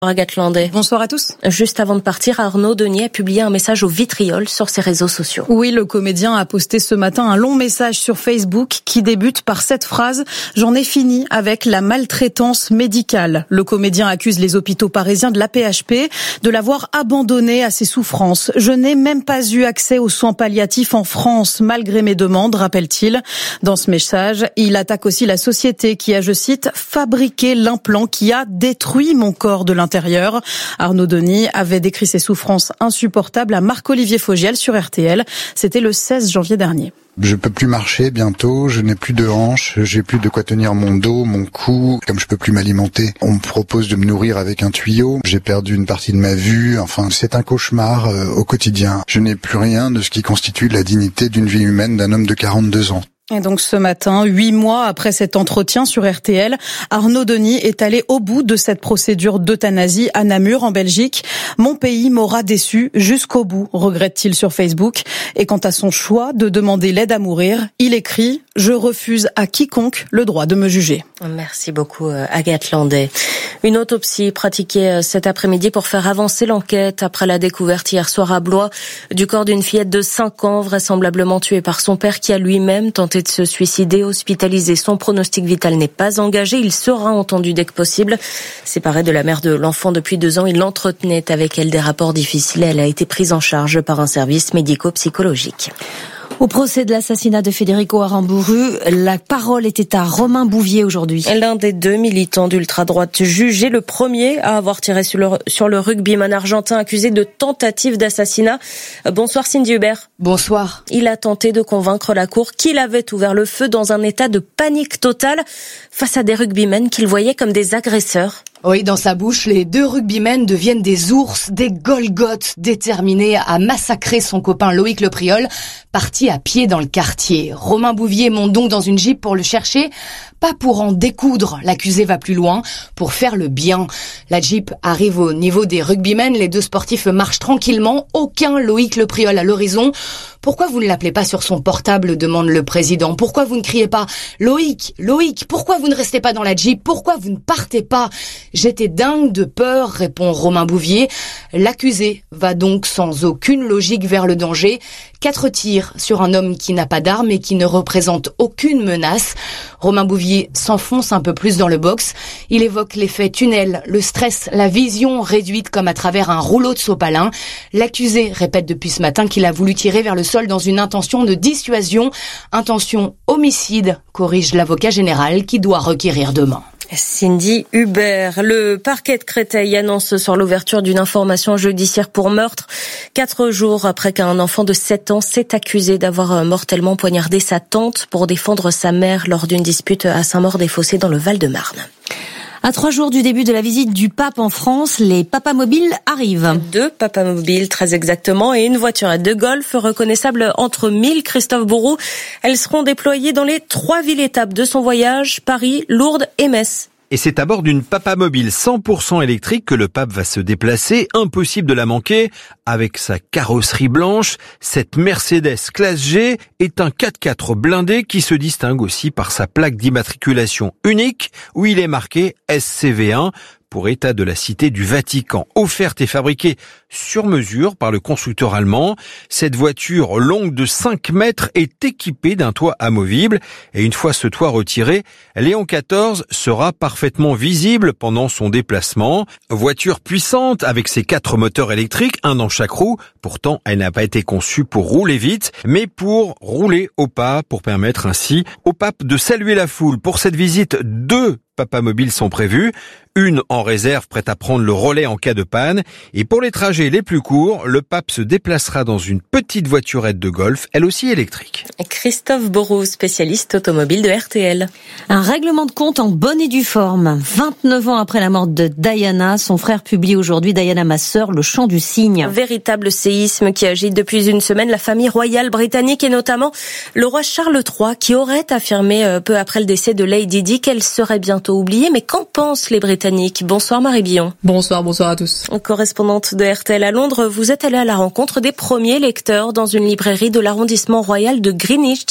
Agathe Landais. Bonsoir à tous. Juste avant de partir, Arnaud Denis a publié un message au vitriol sur ses réseaux sociaux. Oui, le comédien a posté ce matin un long message sur Facebook qui débute par cette phrase « J'en ai fini avec la maltraitance médicale ». Le comédien accuse les hôpitaux parisiens de l'AP-HP de l'avoir abandonné à ses souffrances. « Je n'ai même pas eu accès aux soins palliatifs en France malgré mes demandes », rappelle-t-il. Dans ce message, il attaque aussi la société qui a, je cite, « fabriqué l'implant qui a détruit mon corps de l'intérieur ». Arnaud Denis avait décrit ses souffrances insupportables à Marc-Olivier Fogiel sur RTL. C'était le 16 janvier dernier. Je peux plus marcher bientôt, je n'ai plus de hanches, j'ai plus de quoi tenir mon dos, mon cou. Comme je peux plus m'alimenter, on me propose de me nourrir avec un tuyau. J'ai perdu une partie de ma vue, enfin c'est un cauchemar au quotidien. Je n'ai plus rien de ce qui constitue la dignité d'une vie humaine d'un homme de 42 ans. Et donc ce matin, 8 mois après cet entretien sur RTL, Arnaud Denis est allé au bout de cette procédure d'euthanasie à Namur en Belgique. « Mon pays m'aura déçu jusqu'au bout », regrette-t-il sur Facebook. Et quant à son choix de demander l'aide à mourir, il écrit « Je refuse à quiconque le droit de me juger ». Merci beaucoup Agathe Landais. Une autopsie pratiquée cet après-midi pour faire avancer l'enquête après la découverte hier soir à Blois du corps d'une fillette de 5 ans vraisemblablement tuée par son père qui a lui-même tenté de se suicider. Hospitalisé, son pronostic vital n'est pas engagé. Il sera entendu dès que possible. Séparé de la mère de l'enfant depuis 2 ans, il entretenait avec elle des rapports difficiles. Elle a été prise en charge par un service médico-psychologique. Au procès de l'assassinat de Federico Aramburu, la parole était à Romain Bouvier aujourd'hui. L'un des 2 militants d'ultra-droite jugé, le premier à avoir tiré sur le rugbyman argentin accusé de tentative d'assassinat. Bonsoir Cindy Hubert. Bonsoir. Il a tenté de convaincre la cour qu'il avait ouvert le feu dans un état de panique totale face à des rugbymen qu'il voyait comme des agresseurs. Oui, dans sa bouche, les 2 rugbymen deviennent des ours, des Golgoths déterminés à massacrer son copain Loïc Lepriol, parti à pied dans le quartier. Romain Bouvier monte donc dans une Jeep pour le chercher, pas pour en découdre, l'accusé va plus loin, pour faire le bien. La Jeep arrive au niveau des rugbymen, les 2 sportifs marchent tranquillement, aucun Loïc Lepriol à l'horizon. Pourquoi vous ne l'appelez pas sur son portable, demande le président. Pourquoi vous ne criez pas « Loïc, Loïc, pourquoi vous ne restez pas dans la Jeep? Pourquoi vous ne partez pas ?» J'étais dingue de peur, répond Romain Bouvier. L'accusé va donc sans aucune logique vers le danger. 4 tirs sur un homme qui n'a pas d'arme et qui ne représente aucune menace. Romain Bouvier s'enfonce un peu plus dans le box. Il évoque l'effet tunnel, le stress, la vision réduite comme à travers un rouleau de sopalin. L'accusé répète depuis ce matin qu'il a voulu tirer vers le sol dans une intention de dissuasion. Intention homicide, corrige l'avocat général qui doit requérir demain. Cindy Hubert. Le parquet de Créteil annonce sur l'ouverture d'une information judiciaire pour meurtre 4 jours après qu'un enfant de 7 ans s'est accusé d'avoir mortellement poignardé sa tante pour défendre sa mère lors d'une dispute à Saint-Maur-des-Fossés dans le Val-de-Marne. À 3 jours du début de la visite du pape en France, les papas mobiles arrivent. 2 papas mobiles, très exactement, et une voiturette de golf reconnaissable entre 1000 Christophe Bourroux. Elles seront déployées dans les 3 villes-étapes de son voyage, Paris, Lourdes et Metz. Et c'est à bord d'une Papa Mobile 100% électrique que le pape va se déplacer. Impossible de la manquer. Avec sa carrosserie blanche, cette Mercedes classe G est un 4x4 blindé qui se distingue aussi par sa plaque d'immatriculation unique où il est marqué SCV1 pour État de la Cité du Vatican. Offerte et fabriquée sur mesure par le constructeur allemand, cette voiture longue de 5 mètres est équipée d'un toit amovible et une fois ce toit retiré, Léon XIV sera parfaitement visible pendant son déplacement. Voiture puissante avec ses 4 moteurs électriques, un dans chaque roue. Pourtant, elle n'a pas été conçue pour rouler vite, mais pour rouler au pas, pour permettre ainsi au pape de saluer la foule. Pour cette visite, 2 papas mobiles sont prévus, une en réserve prête à prendre le relais en cas de panne. Et pour les trajets les plus courts, le pape se déplacera dans une petite voiturette de golf, elle aussi électrique. Christophe Bourroux, spécialiste automobile de RTL. Un règlement de compte en bonne et due forme. 29 ans après la mort de Diana, son frère publie aujourd'hui Diana ma sœur, le chant du cygne. Un véritable séisme qui agite depuis une semaine la famille royale britannique et notamment le roi Charles III qui aurait affirmé peu après le décès de Lady Di qu'elle serait bientôt oubliée. Mais qu'en pensent les Britanniques? Bonsoir Marie Billon. Bonsoir à tous. Correspondante de RTL à Londres, vous êtes allée à la rencontre des premiers lecteurs dans une librairie de l'arrondissement royal de Greenwich.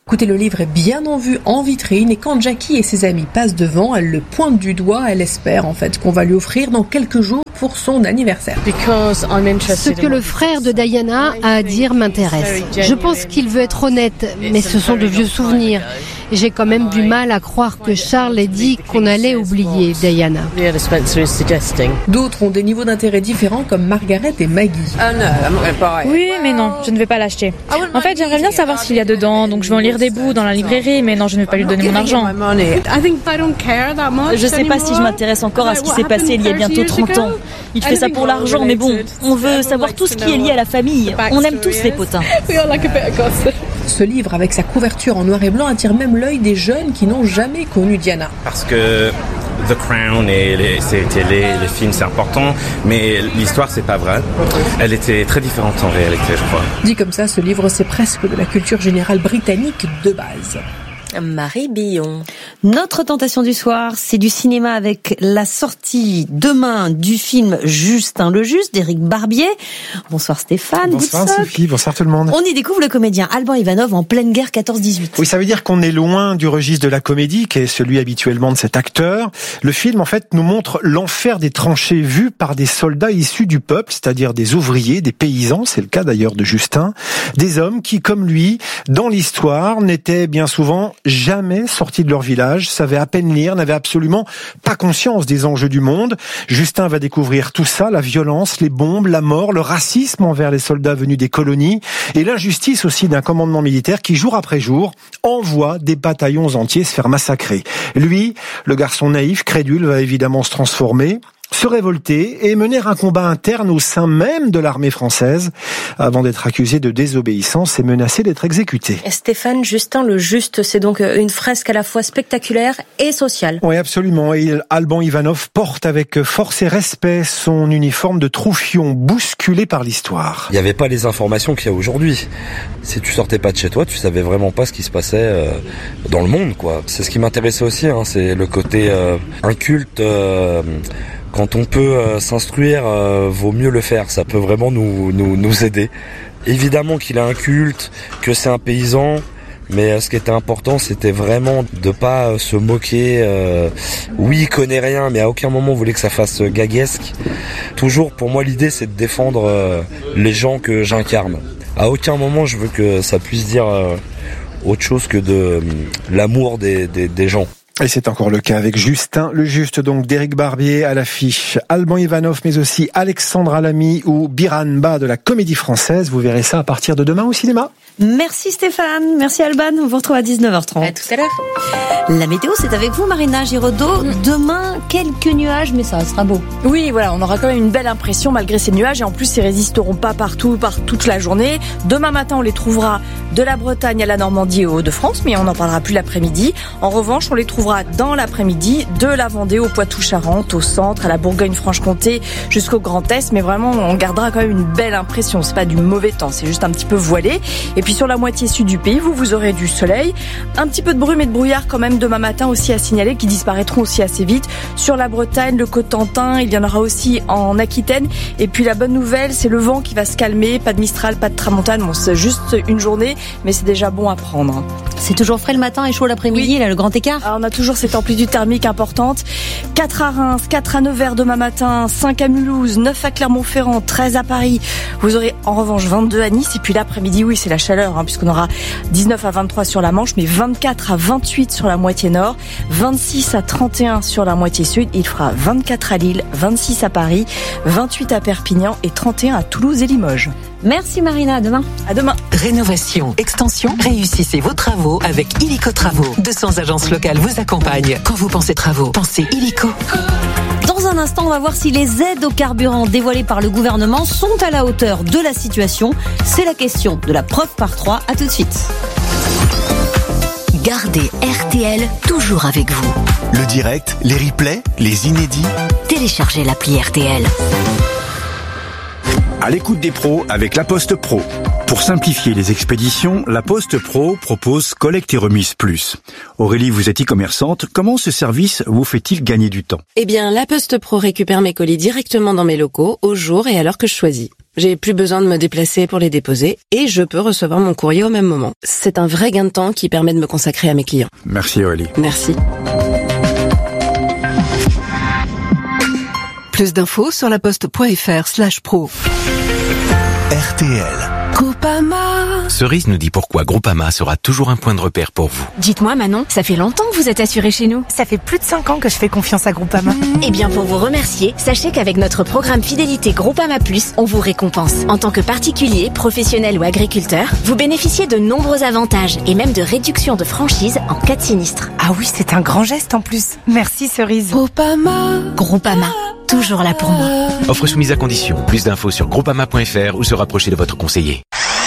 Écoutez, le livre est bien en vue en vitrine et quand Jackie et ses amis passent devant, elle le pointe du doigt, elle espère en fait qu'on va lui offrir dans quelques jours pour son anniversaire. Ce que le frère de Diana a à dire m'intéresse. Je pense qu'il veut être honnête, mais ce sont de vieux souvenirs. J'ai quand même du mal à croire que Charles ait dit qu'on allait oublier Diana. D'autres ont des niveaux d'intérêt différents comme Margaret et Maggie. Oui, mais non, je ne vais pas l'acheter. En fait, j'aimerais bien savoir ce qu'il y a dedans, donc je vais en lire des bouts dans la librairie, mais non, je ne vais pas lui donner mon argent. Je sais pas si je m'intéresse encore à ce qui s'est passé il y a bientôt 30 ans. Il fait ça pour l'argent, mais bon, on veut savoir tout ce qui est lié à la famille. On aime tous les potins. Ce livre, avec sa couverture en noir et blanc, attire même l'œil des jeunes qui n'ont jamais connu Diana. Parce que The Crown et les séries télé, les films, c'est important, mais l'histoire, c'est pas vrai. Elle était très différente en réalité, je crois. Dit comme ça, ce livre, c'est presque de la culture générale britannique de base. Marie Billon. Notre tentation du soir, c'est du cinéma avec la sortie demain du film Justin le Juste d'Éric Barbier. Bonsoir Stéphane. Bonsoir Sophie, bonsoir tout le monde. On y découvre le comédien Alban Ivanov en pleine guerre 14-18. Oui, ça veut dire qu'on est loin du registre de la comédie, qui est celui habituellement de cet acteur. Le film, en fait, nous montre l'enfer des tranchées vues par des soldats issus du peuple, c'est-à-dire des ouvriers, des paysans, c'est le cas d'ailleurs de Justin, des hommes qui, comme lui, dans l'histoire, n'étaient bien souvent jamais sortis de leur village, savaient à peine lire, n'avaient absolument pas conscience des enjeux du monde. Justin va découvrir tout ça, la violence, les bombes, la mort, le racisme envers les soldats venus des colonies et l'injustice aussi d'un commandement militaire qui, jour après jour, envoie des bataillons entiers se faire massacrer. Lui, le garçon naïf, crédule, va évidemment se transformer, se révolter et mener un combat interne au sein même de l'armée française avant d'être accusé de désobéissance et menacé d'être exécuté. Et Stéphane, Justin le Juste, c'est donc une fresque à la fois spectaculaire et sociale. Oui, absolument. Et Alban Ivanov porte avec force et respect son uniforme de troufion bousculé par l'histoire. Il n'y avait pas les informations qu'il y a aujourd'hui. Si tu sortais pas de chez toi, tu savais vraiment pas ce qui se passait dans le monde, quoi. C'est ce qui m'intéressait aussi, hein, c'est le côté inculte. Quand on peut s'instruire, vaut mieux le faire. Ça peut vraiment nous aider. Évidemment qu'il a un culte, que c'est un paysan, mais ce qui était important, c'était vraiment de pas se moquer. Oui, il connaît rien, mais à aucun moment on voulait que ça fasse gaguesque. Toujours, pour moi, l'idée, c'est de défendre les gens que j'incarne. À aucun moment, je veux que ça puisse dire autre chose que de l'amour des gens. Et c'est encore le cas avec Justin le Juste, donc d'Éric Barbier à l'affiche. Alban Ivanov, mais aussi Alexandra Lamy ou Biran Ba de la Comédie Française. Vous verrez ça à partir de demain au cinéma. Merci Stéphane, merci Alban. On vous retrouve à 19h30. À tout à l'heure. La météo, c'est avec vous Marina Giraudot. Demain, quelques nuages, mais ça sera beau. Oui, voilà, on aura quand même une belle impression malgré ces nuages et en plus, ils résisteront pas partout, par toute la journée. Demain matin, on les trouvera de la Bretagne à la Normandie et aux Hauts-de-France, mais on n'en parlera plus l'après-midi. En revanche, on les trouvera dans l'après-midi de la Vendée au Poitou-Charentes, au centre, à la Bourgogne-Franche-Comté, jusqu'au Grand Est. Mais vraiment, on gardera quand même une belle impression. C'est pas du mauvais temps, c'est juste un petit peu voilé. Et puis sur la moitié sud du pays, vous aurez du soleil. Un petit peu de brume et de brouillard quand même demain matin aussi à signaler, qui disparaîtront aussi assez vite. Sur la Bretagne, le Cotentin, il y en aura aussi en Aquitaine. Et puis la bonne nouvelle, c'est le vent qui va se calmer. Pas de Mistral, pas de Tramontane. Bon, c'est juste une journée, mais c'est déjà bon à prendre. C'est toujours frais le matin et chaud l'après-midi, oui. Là, le grand écart. Alors, on a toujours cette amplitude thermique importante. 4 à Reims, 4 à Nevers demain matin, 5 à Mulhouse, 9 à Clermont-Ferrand, 13 à Paris. Vous aurez en revanche 22 à Nice. Et puis l'après-midi, oui, c'est la chaleur, puisqu'on aura 19 à 23 sur la Manche, mais 24 à 28 sur la moitié nord, 26 à 31 sur la moitié sud. Il fera 24 à Lille, 26 à Paris, 28 à Perpignan et 31 à Toulouse et Limoges. Merci Marina, à demain. À demain. Rénovation, extension, réussissez vos travaux avec Illico Travaux. 200 agences locales vous accompagnent. Quand vous pensez travaux, pensez Illico. Dans un instant, on va voir si les aides au carburant dévoilées par le gouvernement sont à la hauteur de la situation. C'est la question de la preuve par 3. À tout de suite. Gardez RTL toujours avec vous. Le direct, les replays, les inédits. Téléchargez l'appli RTL. À l'écoute des pros avec La Poste Pro. Pour simplifier les expéditions, La Poste Pro propose Collecte et Remise Plus. Aurélie, vous êtes e-commerçante. Comment ce service vous fait-il gagner du temps ? Eh bien, La Poste Pro récupère mes colis directement dans mes locaux, au jour et à l'heure que je choisis. J'ai plus besoin de me déplacer pour les déposer et je peux recevoir mon courrier au même moment. C'est un vrai gain de temps qui permet de me consacrer à mes clients. Merci Aurélie. Merci. Plus d'infos sur laposte.fr/pro. RTL. Groupama. Cerise nous dit pourquoi Groupama sera toujours un point de repère pour vous. Dites-moi Manon, ça fait longtemps que vous êtes assuré chez nous. Ça fait plus de 5 ans que je fais confiance à Groupama. Eh bien pour vous remercier, sachez qu'avec notre programme fidélité Groupama Plus, on vous récompense. En tant que particulier, professionnel ou agriculteur, vous bénéficiez de nombreux avantages et même de réductions de franchise en cas de sinistre. Ah oui, c'est un grand geste en plus. Merci Cerise. Groupama. Groupama, toujours là pour moi. Offre soumise à condition. Plus d'infos sur groupama.fr ou se rapprocher de votre conseiller.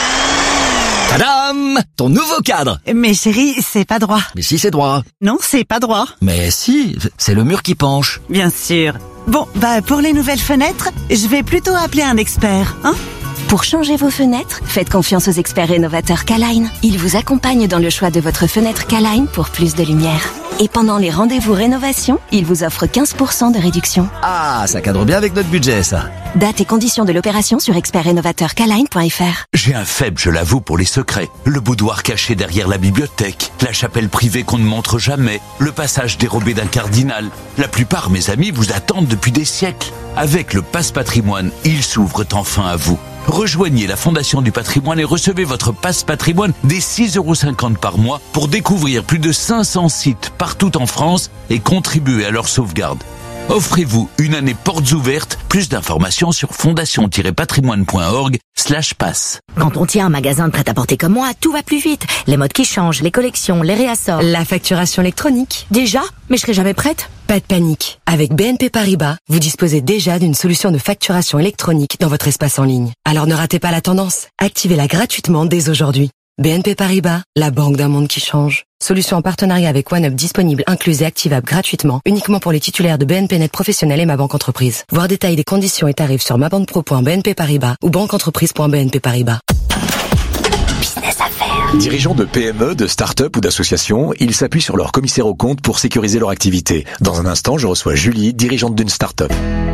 Tadam! Ton nouveau cadre! Mais chérie, c'est pas droit. Mais si, c'est droit. Non, c'est pas droit. Mais si, c'est le mur qui penche. Bien sûr. Bon, pour les nouvelles fenêtres, je vais plutôt appeler un expert, hein? Pour changer vos fenêtres, faites confiance aux experts rénovateurs K-Line. Ils vous accompagnent dans le choix de votre fenêtre K-Line pour plus de lumière. Et pendant les rendez-vous rénovation, ils vous offrent 15% de réduction. Ah, ça cadre bien avec notre budget, ça. Date et conditions de l'opération sur expertrénovateurkline.fr. J'ai un faible, je l'avoue, pour les secrets. Le boudoir caché derrière la bibliothèque, la chapelle privée qu'on ne montre jamais, le passage dérobé d'un cardinal. La plupart, mes amis, vous attendent depuis des siècles. Avec le Passe Patrimoine, ils s'ouvrent enfin à vous. Rejoignez la Fondation du Patrimoine et recevez votre Passe Patrimoine dès 6,50 € par mois pour découvrir plus de 500 sites partout en France et contribuer à leur sauvegarde. Offrez-vous une année portes ouvertes. Plus d'informations sur fondation-patrimoine.org/passe. Quand on tient un magasin de prêt-à-porter comme moi, tout va plus vite. Les modes qui changent, les collections, les réassorts. La facturation électronique. Déjà? Mais je serai jamais prête. Pas de panique. Avec BNP Paribas, vous disposez déjà d'une solution de facturation électronique dans votre espace en ligne. Alors ne ratez pas la tendance. Activez-la gratuitement dès aujourd'hui. BNP Paribas, la banque d'un monde qui change. Solution en partenariat avec OneUp disponible, incluse et activable gratuitement, uniquement pour les titulaires de BNP Net Professionnel et Ma Banque Entreprise. Voir détail des conditions et tarifs sur mabanquepro.bnp Paribas ou banqueentreprise.bnp Paribas. Business Affaires. Dirigeants de PME, de start-up ou d'associations, ils s'appuient sur leur commissaire aux comptes pour sécuriser leur activité. Dans un instant, je reçois Julie, dirigeante d'une start-up.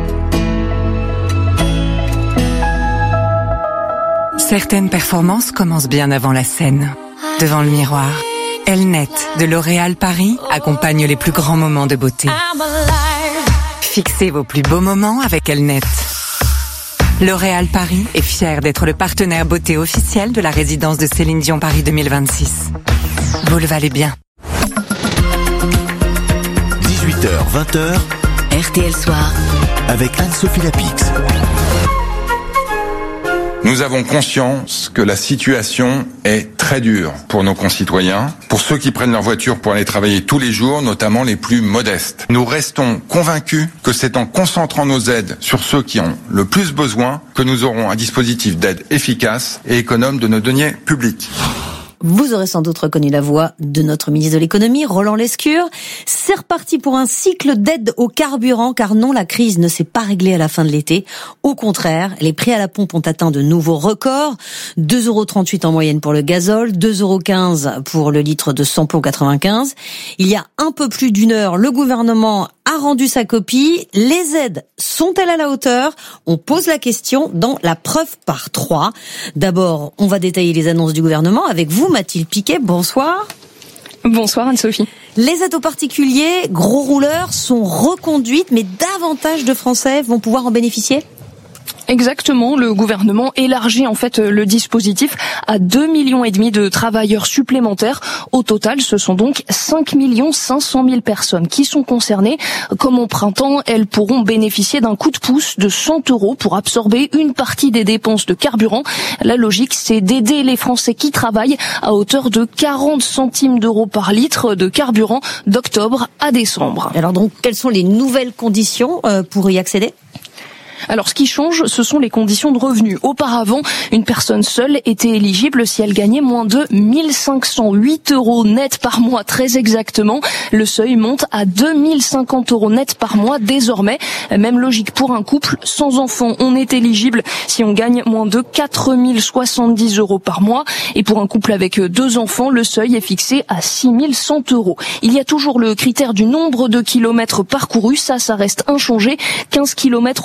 Certaines performances commencent bien avant la scène. Devant le miroir, Elnet de L'Oréal Paris accompagne les plus grands moments de beauté. Fixez vos plus beaux moments avec Elnet. L'Oréal Paris est fier d'être le partenaire beauté officiel de la résidence de Céline Dion Paris 2026. Vous le valez bien. 18h, 20h. RTL Soir. Avec Anne-Sophie Lapix. Nous avons conscience que la situation est très dure pour nos concitoyens, pour ceux qui prennent leur voiture pour aller travailler tous les jours, notamment les plus modestes. Nous restons convaincus que c'est en concentrant nos aides sur ceux qui ont le plus besoin que nous aurons un dispositif d'aide efficace et économe de nos deniers publics. Vous aurez sans doute reconnu la voix de notre ministre de l'économie, Roland Lescure. C'est reparti pour un cycle d'aide au carburant, car non, la crise ne s'est pas réglée à la fin de l'été. Au contraire, les prix à la pompe ont atteint de nouveaux records. 2,38 € en moyenne pour le gazole, 2,15 € pour le litre de samplon 95. Il y a un peu plus d'une heure, le gouvernement a rendu sa copie. Les aides sont-elles à la hauteur? On pose la question dans la preuve par 3. D'abord, on va détailler les annonces du gouvernement avec vous, Mathilde Piquet. Bonsoir. Bonsoir Anne-Sophie. Les aides aux particuliers, gros rouleurs, sont reconduites, mais davantage de Français vont pouvoir en bénéficier? Exactement, le gouvernement élargit en fait le dispositif à 2,5 millions de travailleurs supplémentaires. Au total, ce sont donc 5 500 000 personnes qui sont concernées. Comme au printemps, elles pourront bénéficier d'un coup de pouce de 100 € pour absorber une partie des dépenses de carburant. La logique, c'est d'aider les Français qui travaillent à hauteur de 40 centimes d'euros par litre de carburant d'octobre à décembre. Alors donc, quelles sont les nouvelles conditions pour y accéder ? Alors, ce qui change, ce sont les conditions de revenus. Auparavant, une personne seule était éligible si elle gagnait moins de 1 508 € net par mois, très exactement. Le seuil monte à 2 050 € net par mois désormais. Même logique pour un couple sans enfant. On est éligible si on gagne moins de 4 070 € par mois. Et pour un couple avec 2 enfants, le seuil est fixé à 6 100 €. Il y a toujours le critère du nombre de kilomètres parcourus. Ça reste inchangé. 15 kilomètres au quotidien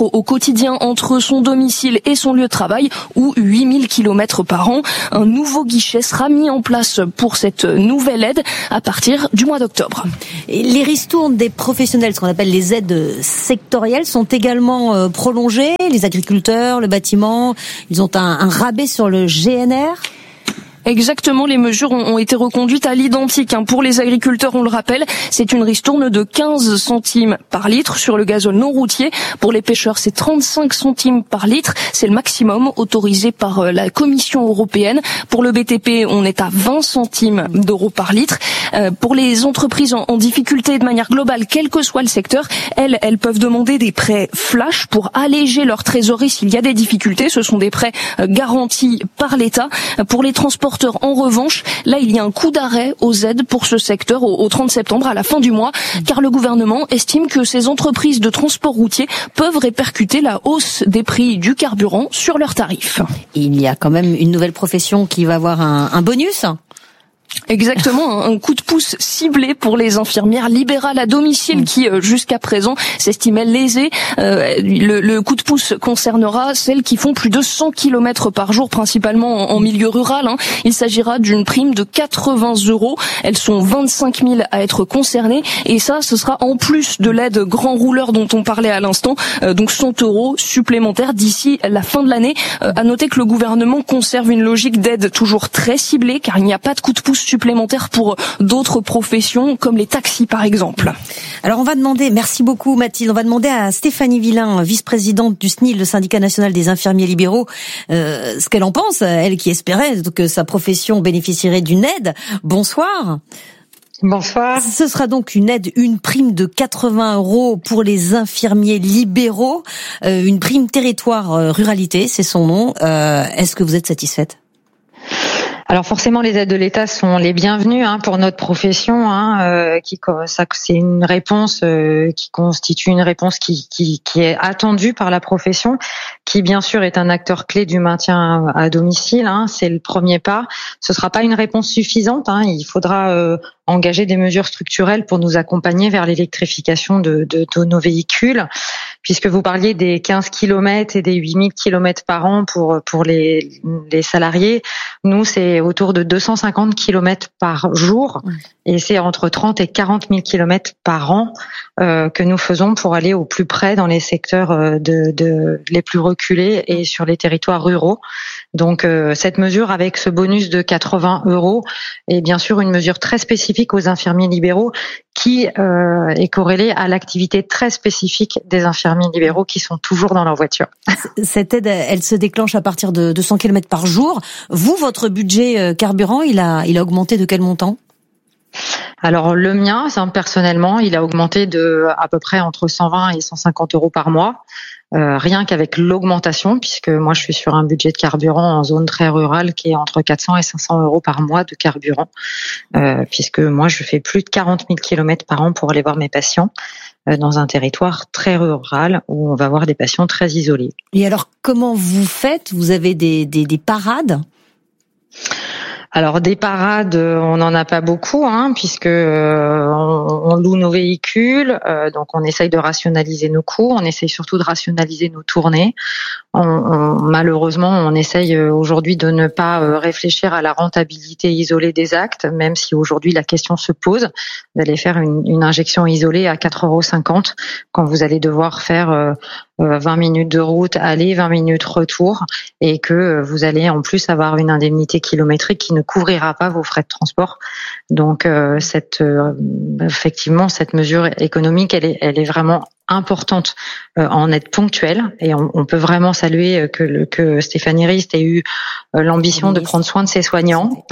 quotidien entre son domicile et son lieu de travail, ou 8000 km par an. Un nouveau guichet sera mis en place pour cette nouvelle aide à partir du mois d'octobre. Et les ristournes des professionnels, ce qu'on appelle les aides sectorielles, sont également prolongées. Les agriculteurs, le bâtiment, ils ont un rabais sur le GNR. Exactement, les mesures ont été reconduites à l'identique. Pour les agriculteurs, on le rappelle, c'est une ristourne de 15 centimes par litre sur le gazole non routier. Pour les pêcheurs, c'est 35 centimes par litre. C'est le maximum autorisé par la Commission européenne. Pour le BTP, on est à 20 centimes d'euros par litre. Pour les entreprises en difficulté de manière globale, quel que soit le secteur, elles peuvent demander des prêts flash pour alléger leur trésorerie s'il y a des difficultés. Ce sont des prêts garantis par l'État. Pour les transporteurs, en revanche, là, il y a un coup d'arrêt aux aides pour ce secteur au 30 septembre, à la fin du mois, car le gouvernement estime que ces entreprises de transport routier peuvent répercuter la hausse des prix du carburant sur leurs tarifs. Il y a quand même une nouvelle profession qui va avoir un bonus. Exactement, un coup de pouce ciblé pour les infirmières libérales à domicile qui, jusqu'à présent, s'estimaient lésées. Le coup de pouce concernera celles qui font plus de 100 km par jour, principalement en milieu rural. Il s'agira d'une prime de 80 €. Elles sont 25 000 à être concernées. Et ça, ce sera en plus de l'aide grand rouleur dont on parlait à l'instant. Donc 100 € supplémentaires d'ici la fin de l'année. À noter que le gouvernement conserve une logique d'aide toujours très ciblée, car il n'y a pas de coup de pouce supplémentaires pour d'autres professions comme les taxis par exemple. Alors on va demander, merci beaucoup Mathilde, on va demander à Stéphanie Villain, vice-présidente du SNIL, le syndicat national des infirmiers libéraux, ce qu'elle en pense, elle qui espérait que sa profession bénéficierait d'une aide. Bonsoir. Bonsoir. Ce sera donc une prime de 80 € pour les infirmiers libéraux, une prime territoire ruralité, c'est son nom. Est-ce que vous êtes satisfaite ? Alors forcément, les aides de l'État sont les bienvenues pour notre profession. C'est une réponse qui constitue une réponse qui est attendue par la profession, qui bien sûr est un acteur clé du maintien à domicile. C'est le premier pas. Ce sera pas une réponse suffisante. Il faudra engager des mesures structurelles pour nous accompagner vers l'électrification de nos véhicules. Puisque vous parliez des 15 km et des 8000 km par an pour les salariés, nous c'est autour de 250 km par jour et c'est entre 30 et 40 000 km par an que nous faisons pour aller au plus près dans les secteurs les plus reculés et sur les territoires ruraux. Donc cette mesure avec ce bonus de 80 € est bien sûr une mesure très spécifique aux infirmiers libéraux qui est corrélée à l'activité très spécifique des infirmiers libéraux qui sont toujours dans leur voiture. Cette aide, elle se déclenche à partir de 200 km par jour. Vous, votre budget carburant, il a augmenté de quel montant ? Alors le mien, personnellement, il a augmenté de à peu près entre 120 et 150 € par mois. Rien qu'avec l'augmentation, puisque moi je suis sur un budget de carburant en zone très rurale qui est entre 400 et 500 € par mois de carburant, puisque moi je fais plus de 40 000 km par an pour aller voir mes patients dans un territoire très rural où on va voir des patients très isolés. Et alors comment vous faites ? Vous avez des parades ? Alors des parades, on n'en a pas beaucoup, puisque on loue nos véhicules, donc on essaye de rationaliser nos coûts, on essaye surtout de rationaliser nos tournées. Malheureusement, on essaye aujourd'hui de ne pas réfléchir à la rentabilité isolée des actes, même si aujourd'hui la question se pose d'aller faire une injection isolée à 4,50 € quand vous allez devoir faire 20 minutes de route aller, 20 minutes retour, et que vous allez en plus avoir une indemnité kilométrique qui ne couvrira pas vos frais de transport. Donc effectivement, cette mesure économique, elle est vraiment importante en aide ponctuelle, et on peut vraiment saluer que Stéphanie Rist ait eu l'ambition de prendre soin de ses soignants.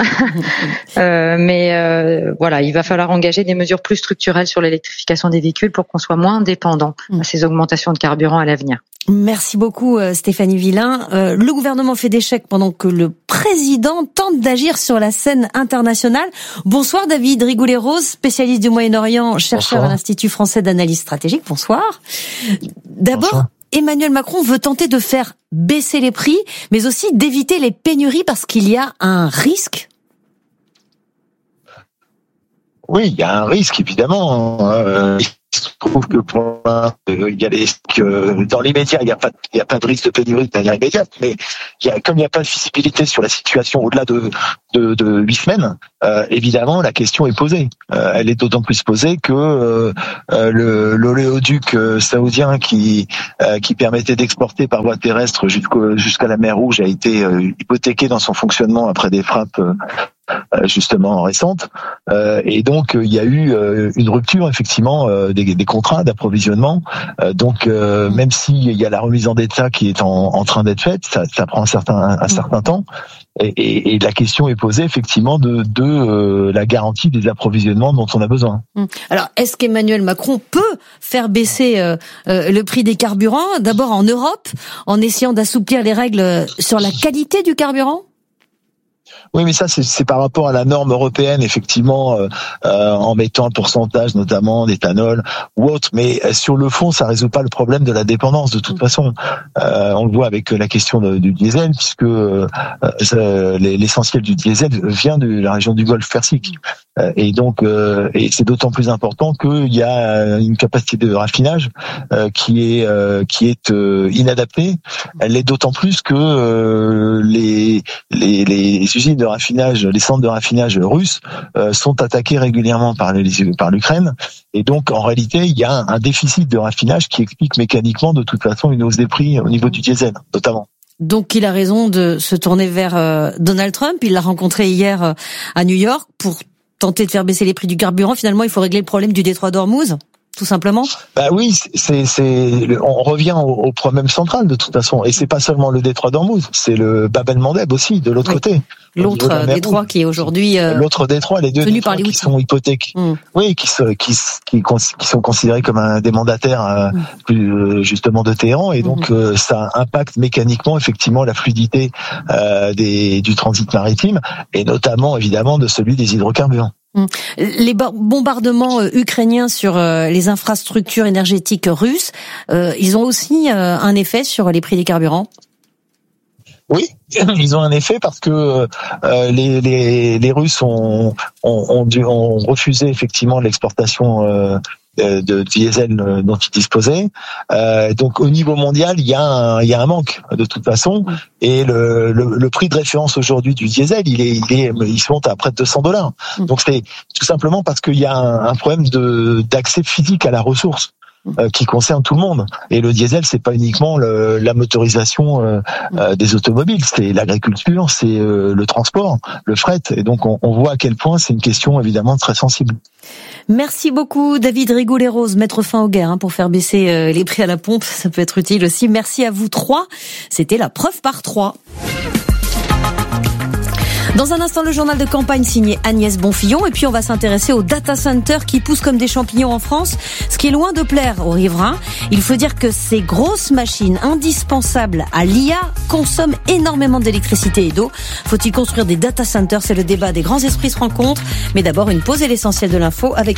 Mais voilà, il va falloir engager des mesures plus structurelles sur l'électrification des véhicules pour qu'on soit moins dépendant à ces augmentations de carburant à l'avenir. Merci beaucoup Stéphanie Villain. Le gouvernement fait des chèques pendant que le président tente d'agir sur la scène internationale. Bonsoir David Rigoulet-Rose, spécialiste du Moyen-Orient, chercheur à l'Institut français d'analyse stratégique. Bonsoir. D'abord, bonsoir. Emmanuel Macron veut tenter de faire baisser les prix, mais aussi d'éviter les pénuries parce qu'il y a un risque. Oui, il y a un risque, évidemment. trouve que pour il y a dans l'immédiat, il n'y a pas de risque de pénurie de manière immédiate, mais comme il n'y a pas de visibilité sur la situation au-delà de 8 semaines, évidemment la question est posée. Elle est d'autant plus posée que l'oléoduc saoudien qui permettait d'exporter par voie terrestre jusqu'à la mer Rouge a été hypothéqué dans son fonctionnement après des frappes justement récentes, et donc il y a eu une rupture effectivement des contrats d'approvisionnement. Donc même s'il y a la remise en état qui est en train d'être faite, ça prend un certain temps, et la question est posée effectivement de la garantie des approvisionnements dont on a besoin. Alors est-ce qu'Emmanuel Macron peut faire baisser le prix des carburants, d'abord en Europe, en essayant d'assouplir les règles sur la qualité du carburant ? Oui, mais ça c'est par rapport à la norme européenne, effectivement, en mettant un pourcentage notamment d'éthanol ou autre. Mais sur le fond, ça résout pas le problème de la dépendance de toute façon. On le voit avec la question du diesel, puisque l'essentiel du diesel vient de la région du Golfe Persique. Et donc, et c'est d'autant plus important qu'il y a une capacité de raffinage qui est inadaptée. Elle l'est d'autant plus que les usines de raffinage, les centres de raffinage russes sont attaqués régulièrement par l'Ukraine, et donc en réalité il y a un déficit de raffinage qui explique mécaniquement de toute façon une hausse des prix au niveau du diesel notamment. Donc il a raison de se tourner vers Donald Trump. Il l'a rencontré hier à New York pour tenter de faire baisser les prix du carburant. Finalement, il faut régler le problème du détroit d'Ormuz, tout simplement. Bah oui, on revient au problème central de toute façon, et c'est pas seulement le détroit d'Ormuz, c'est le Bab el-Mandeb aussi de l'autre côté. L'autre détroit qui est aujourd'hui l'autre détroit, les deux détroits qui sont hypothéqués, oui, qui sont considérés comme des mandataires justement de Téhéran, et donc ça impacte mécaniquement effectivement la fluidité du transit maritime, et notamment évidemment de celui des hydrocarbures. Les bombardements ukrainiens sur les infrastructures énergétiques russes, ils ont aussi un effet sur les prix des carburants? Oui, ils ont un effet parce que les Russes ont refusé effectivement l'exportation de diesel dont ils disposaient. Donc au niveau mondial, il y a un manque de toute façon, et le prix de référence aujourd'hui du diesel, il se monte à près de $200. Donc c'est tout simplement parce qu'il y a un problème d'accès physique à la ressource qui concerne tout le monde. Et le diesel, c'est pas uniquement la motorisation des automobiles, c'est l'agriculture, c'est le transport, le fret. Et donc on voit à quel point c'est une question évidemment très sensible. Merci beaucoup David Rigoulet-Rose, mettre fin aux guerres pour faire baisser les prix à la pompe, ça peut être utile aussi. Merci à vous trois, c'était la preuve par 3. Dans un instant, le journal de campagne signé Agnès Bonfillon, et puis on va s'intéresser aux data centers qui poussent comme des champignons en France, ce qui est loin de plaire aux riverains. Il faut dire que ces grosses machines indispensables à l'IA consomment énormément d'électricité et d'eau. Faut-il construire des data centers? C'est le débat des grands esprits se rencontrent. Mais d'abord, une pause et l'essentiel de l'info avec